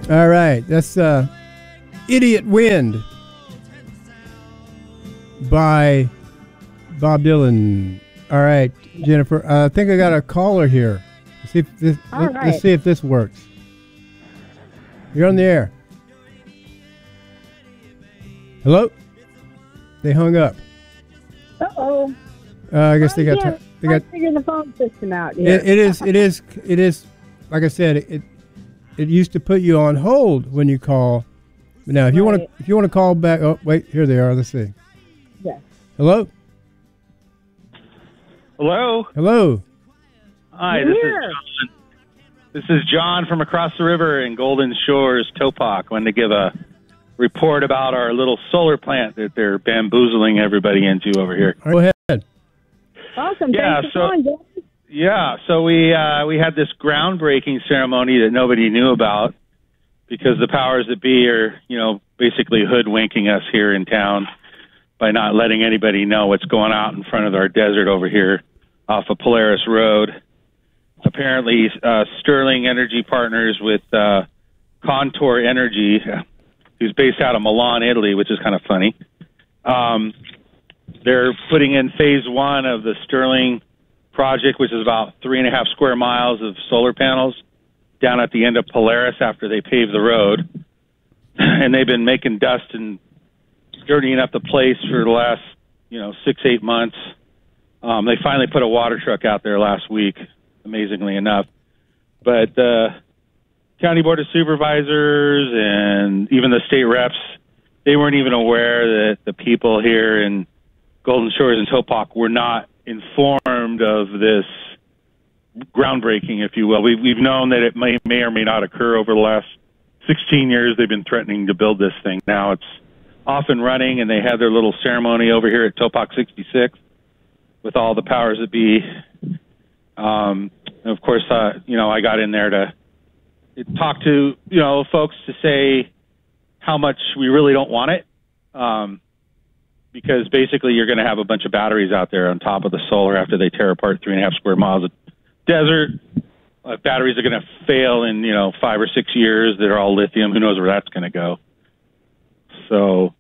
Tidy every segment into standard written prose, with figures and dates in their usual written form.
All right, that's Idiot Wind by Bob Dylan. All right, Jennifer, I think I got a caller here. Let's see if this works. You're on the air. Hello? They hung up. Uh-oh. I guess they got figure the phone system out here. It is. Like I said, it used to put you on hold when you call. But now, if you want to call back, oh wait, here they are. Let's see. Yes. Hello. Hello. Hello. Hi, this is John. This is John from across the river in Golden Shores, Topak. Wanted to give a report about our little solar plant that they're bamboozling everybody into over here. Go ahead. Awesome. Yeah, Thanks for calling, Jeff. Yeah, so we had this groundbreaking ceremony that nobody knew about because the powers that be are, basically hoodwinking us here in town by not letting anybody know what's going out in front of our desert over here off of Polaris Road. Apparently, Sterling Energy partners with Contour Energy, who's based out of Milan, Italy, which is kind of funny. They're putting in phase one of the Sterling project, which is about 3.5 square miles of solar panels down at the end of Polaris after they pave the road. And they've been making dust and dirtying up the place for the last, 6-8 months. They finally put a water truck out there last week, amazingly enough. But the county board of supervisors and even the state reps, they weren't even aware that the people here in Golden Shores and Topak were not informed of this groundbreaking, if you will. We've known that it may or may not occur over the last 16 years. They've been threatening to build this thing. Now it's off and running, and they had their little ceremony over here at Topak 66 with all the powers that be. And of course, I got in there to talk to, folks to say how much we really don't want it. Because basically you're going to have a bunch of batteries out there on top of the solar after they tear apart 3.5 square miles of desert. Batteries are going to fail in, 5 or 6 years. They're all lithium. Who knows where that's going to go? So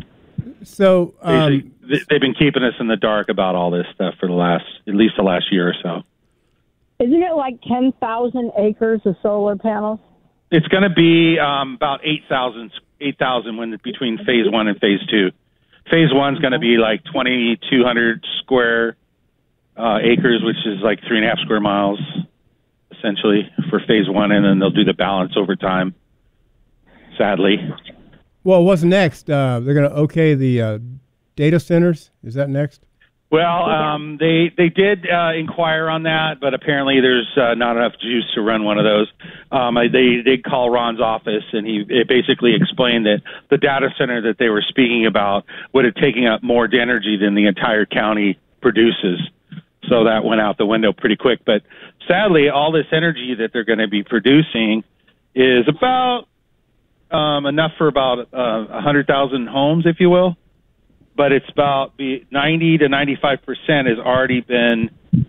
they've been keeping us in the dark about all this stuff for at least the last year or so. Isn't it like 10,000 acres of solar panels? It's going to be about 8,000 between phase one and phase two. Phase one's going to be like 2,200 square acres, which is like 3.5 square miles, essentially, for phase one, and then they'll do the balance over time, sadly. Well, what's next? They're going to okay the data centers? Is that next? Well, they did inquire on that, but apparently there's not enough juice to run one of those. They did call Ron's office, and he basically explained that the data center that they were speaking about would have taken up more energy than the entire county produces. So that went out the window pretty quick. But sadly, all this energy that they're going to be producing is about enough for about 100,000 homes, if you will. But it's about 90 to 95% has already been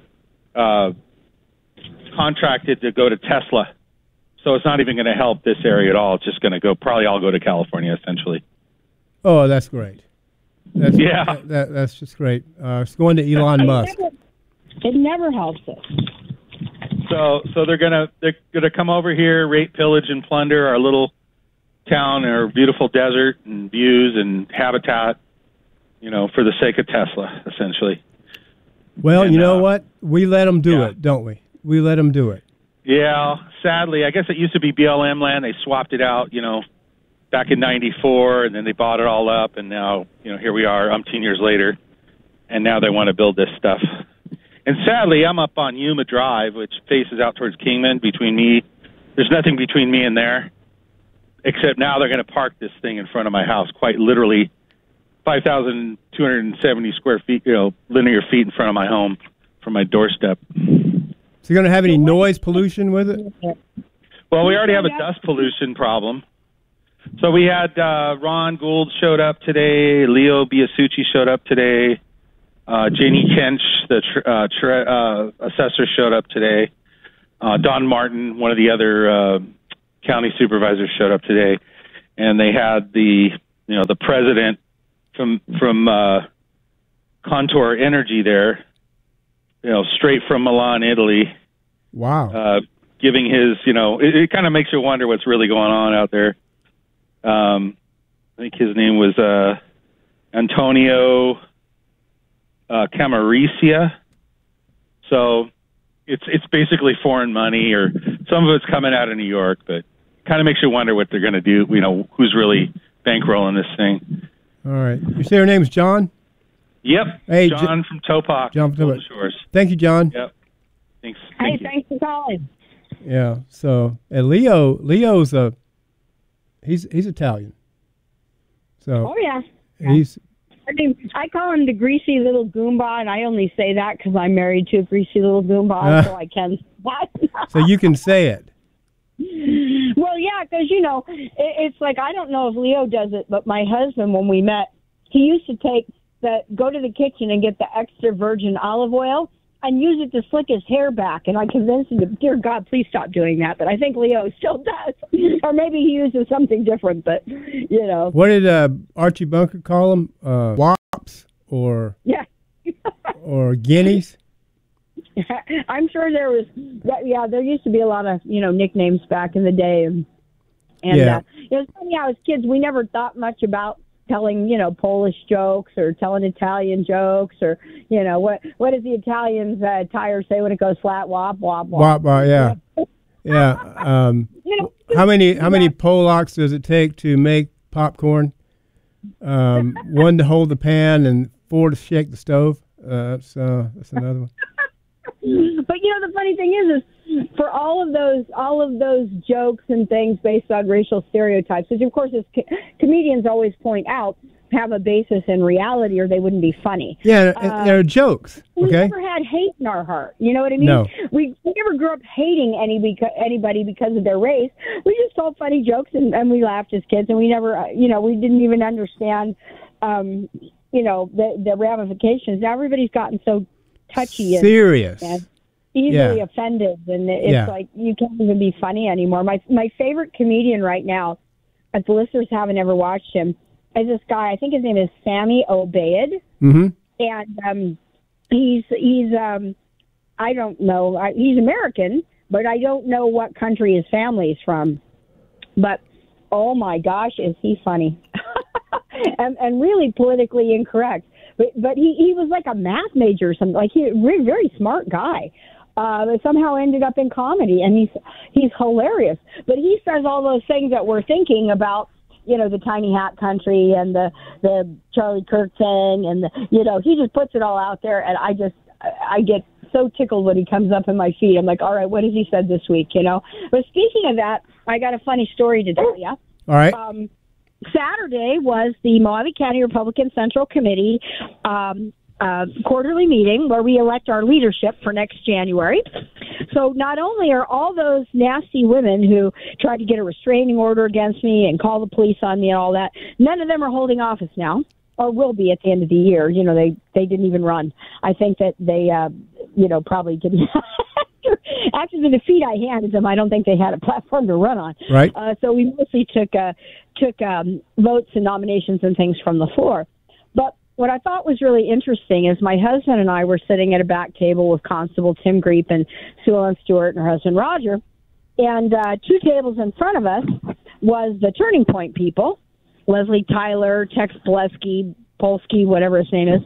contracted to go to Tesla. So it's not even going to help this area at all. It's just going to probably all go to California, essentially. Oh, that's great. That's just great. It's going to Elon Musk. It never helps us. So they're gonna come over here, rape, pillage, and plunder our little town, our beautiful desert and views and habitat. For the sake of Tesla, essentially. Well, and, you know what? We let them do it, don't we? We let them do it. Yeah, sadly. I guess it used to be BLM land. They swapped it out, back in 94, and then they bought it all up, and now, here we are, umpteen years later, and now they want to build this stuff. And sadly, I'm up on Yuma Drive, which faces out towards Kingman. Between me, there's nothing between me and there, except now they're going to park this thing in front of my house, quite literally 5,270 square feet, linear feet in front of my home from my doorstep. So you're going to have any noise pollution with it? Well, we already have a dust pollution problem. So we had Ron Gould showed up today, Leo Biasucci showed up today, Janie Kench, the assessor, showed up today, Don Martin, one of the other county supervisors showed up today, and they had the president from Contour Energy there, straight from Milan, Italy. Wow. Giving his, it kind of makes you wonder what's really going on out there. I think his name was Antonio Camaricia. So it's basically foreign money, or some of it's coming out of New York, but kind of makes you wonder what they're going to do. Who's really bankrolling this thing. All right. You say your name's John? Yep. Hey, John from Topak. John from Golden Shores. Thank you, John. Yep. Thanks. Hey, thanks for calling. Yeah. So, and Leo's he's Italian. So. Oh yeah. He's. I call him the greasy little Goomba, and I only say that because I'm married to a greasy little Goomba, so I can. So you can say it. Well, yeah, because it's like, I don't know if Leo does it, but my husband, when we met, he used to go to the kitchen and get the extra virgin olive oil and use it to slick his hair back. And I convinced him to, dear God, please stop doing that. But I think Leo still does. Or maybe he uses something different, but, What did Archie Bunker call them? Wops or or guineas? I'm sure there was, there used to be a lot of, nicknames back in the day. And it's funny how as kids, we never thought much about telling, Polish jokes or telling Italian jokes or, what does the Italian's tire say when it goes flat? Wop, wop, wop. Wop, yeah. Yeah. How many Polacks does it take to make popcorn? 1 to hold the pan and 4 to shake the stove. That's another one. But the funny thing is for all of those jokes and things based on racial stereotypes, which of course as comedians always point out have a basis in reality, or they wouldn't be funny. Yeah, they're jokes. Okay. We never had hate in our heart. You know what I mean? No. We never grew up hating anybody because of their race. We just told funny jokes and we laughed as kids, and we never, we didn't even understand, the ramifications. Now everybody's gotten so touchy, serious, and easily offended, and it's like you can't even be funny anymore. My favorite comedian right now, if the listeners haven't ever watched him, is this guy. I think his name is Sammy Obeid, and he's I don't know, he's American, but I don't know what country his family's from. But oh my gosh, is he funny and really politically incorrect. But he was like a math major or something. Like he really very smart guy. But somehow ended up in comedy, and he's hilarious. But he says all those things that we're thinking about, the tiny hat country and the Charlie Kirk thing, and he just puts it all out there, and I get so tickled when he comes up in my feed. I'm like, all right, what has he said this week? But speaking of that, I got a funny story to tell you. All right. Saturday was the Mojave County Republican Central Committee quarterly meeting where we elect our leadership for next January. So not only are all those nasty women who tried to get a restraining order against me and call the police on me and all that, none of them are holding office now, or will be at the end of the year. They didn't even run. I think that they, probably didn't. After the defeat I handed them, I don't think they had a platform to run on. Right. So we mostly took votes and nominations and things from the floor. But what I thought was really interesting is my husband and I were sitting at a back table with Constable Tim Greep and Sue Ellen Stewart and her husband Roger. And 2 tables in front of us was the Turning Point people, Leslie Tyler, Tex Polsky, whatever his name is.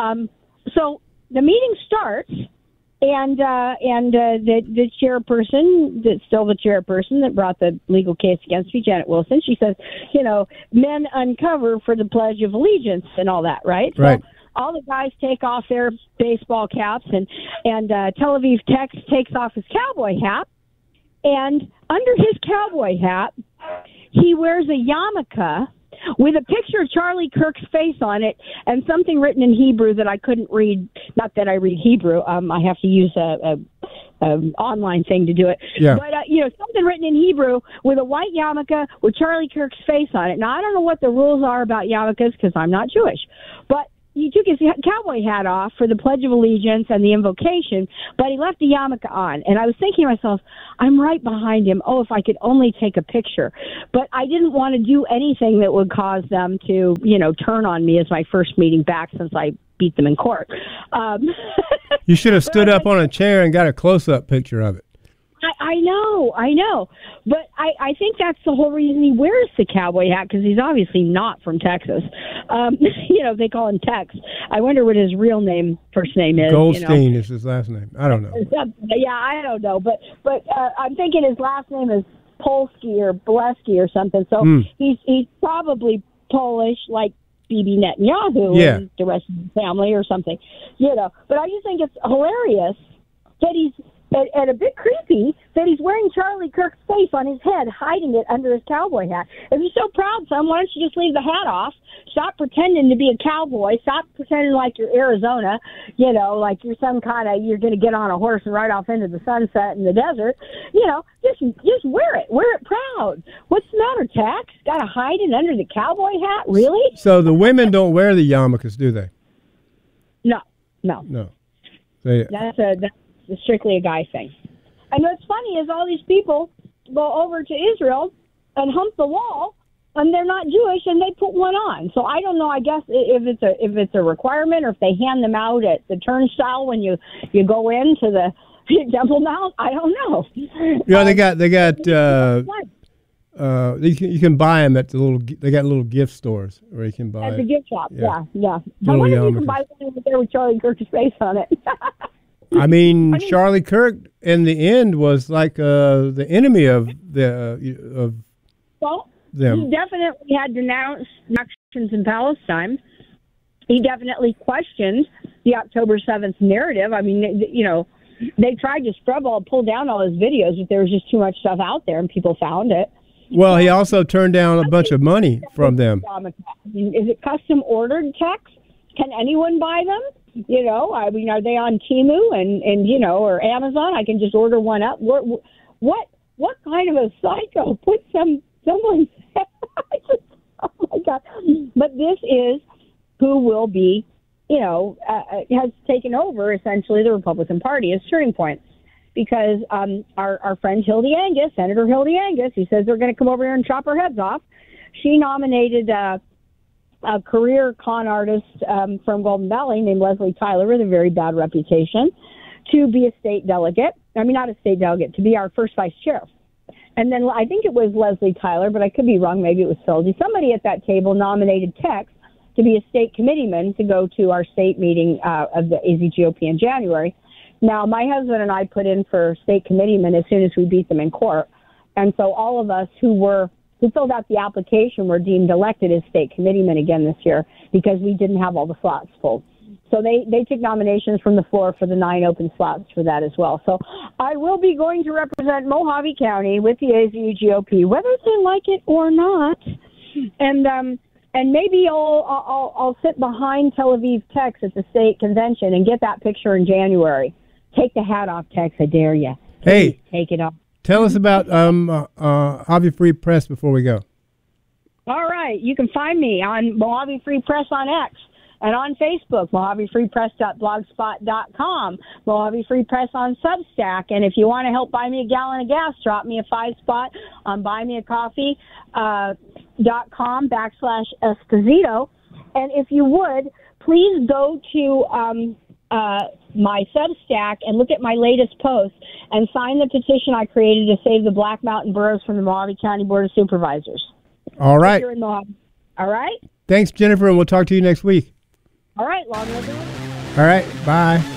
So the meeting starts. And the chairperson, that's still the chairperson that brought the legal case against me, Janet Wilson, she says, men uncover for the Pledge of Allegiance and all that, right? Right. So all the guys take off their baseball caps, and Tel Aviv Tex takes off his cowboy hat, and under his cowboy hat, he wears a yarmulke with a picture of Charlie Kirk's face on it and something written in Hebrew that I couldn't read. Not that I read Hebrew. I have to use a online thing to do it. Yeah. But, something written in Hebrew with a white yarmulke with Charlie Kirk's face on it. Now, I don't know what the rules are about yarmulkes because I'm not Jewish. But, he took his cowboy hat off for the Pledge of Allegiance and the invocation, but he left the yarmulke on. And I was thinking to myself, I'm right behind him. Oh, if I could only take a picture. But I didn't want to do anything that would cause them to, turn on me as my first meeting back since I beat them in court. You should have stood up on a chair and got a close-up picture of it. I know. But I think that's the whole reason he wears the cowboy hat, because he's obviously not from Texas. They call him Tex. I wonder what his real first name is. Goldstein is his last name. I don't know. Yeah, I don't know. But I'm thinking his last name is Polsky or Boleski or something. So he's probably Polish, like Bibi Netanyahu and the rest of the family or something. But I just think it's hilarious that he's and a bit creepy that he's wearing Charlie Kirk's face on his head, hiding it under his cowboy hat. If you're so proud, son, why don't you just leave the hat off? Stop pretending to be a cowboy. Stop pretending like you're Arizona, like you're some kind of, you're going to get on a horse and ride off into the sunset in the desert. Just wear it. Wear it proud. What's the matter, Tex? Got to hide it under the cowboy hat? Really? So the women don't wear the yarmulkes, do they? No. That's strictly a guy thing. And what's funny is all these people go over to Israel and hump the wall, and they're not Jewish, and they put one on. So I don't know. I guess if it's a requirement, or if they hand them out at the turnstile when you go into the Temple Mount. I don't know. They got. You can buy them at they got little gift stores where you can buy at the gift shop. Yeah. I wonder if you can buy one over there with Charlie Kirk's face on it. I mean, Charlie Kirk in the end was like the enemy of them. He definitely had denounced actions in Palestine. He definitely questioned the October 7th narrative. I mean, they tried to pull down all his videos, but there was just too much stuff out there, and people found it. Well, he also turned down a bunch of money from them. Is it custom ordered text? Can anyone buy them? Are they on Temu and or Amazon? I can just order one up. What kind of a psycho put someone? Oh my God! But this is who will be, has taken over essentially the Republican Party as Turning Point, because our friend Hildy Angus, Senator Hildy Angus, who says they're going to come over here and chop our heads off, she nominated a career con artist from Golden Valley named Leslie Tyler with a very bad reputation to be a state delegate. I mean, not a state delegate, to be our first vice chair. And then I think it was Leslie Tyler, but I could be wrong. Maybe it was Hildy. Somebody at that table nominated Tex to be a state committeeman to go to our state meeting of the AZGOP in January. Now, my husband and I put in for state committeeman as soon as we beat them in court. And so all of us who filled out the application were deemed elected as state committeemen again this year because we didn't have all the slots full. So they took nominations from the floor for the 9 open slots for that as well. So I will be going to represent Mojave County with the AZGOP, whether they like it or not. And maybe I'll sit behind Tel Aviv Tex at the state convention and get that picture in January. Take the hat off, Tex. I dare you. Hey, take it off. Tell us about Mojave Free Press before we go. All right. You can find me on Mojave Free Press on X and on Facebook, MojaveFreePress.blogspot.com, Mojave Free Press on Substack. And if you want to help buy me a gallon of gas, drop me a 5-spot on buymeacoffee.com/Esposito. And if you would, please go to my Substack and look at my latest post and sign the petition I created to save the Black Mountain Boroughs from the Mojave County Board of Supervisors. All right. You're in Mojave. All right. Thanks, Jennifer, and we'll talk to you next week. All right. Long live the All right. Bye.